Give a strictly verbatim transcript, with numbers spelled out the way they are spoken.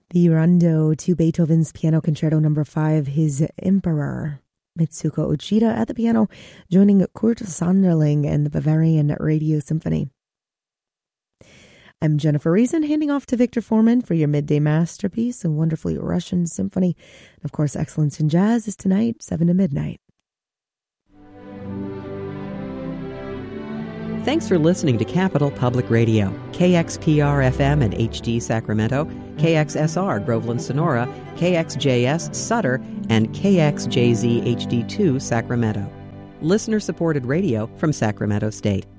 The Rondo to Beethoven's Piano Concerto Number Five, his Emperor. Mitsuko Uchida at the piano, joining Kurt Sanderling and the Bavarian Radio Symphony. I'm Jennifer Reason, handing off to Victor Foreman for your midday masterpiece, a wonderfully Russian symphony. And of course, Excellence in Jazz is tonight, seven to midnight. Thanks for listening to Capital Public Radio, K X P R F M and H D Sacramento, K X S R Groveland Sonora, K X J S Sutter, and K X J Z H D two Sacramento. Listener-supported radio from Sacramento State.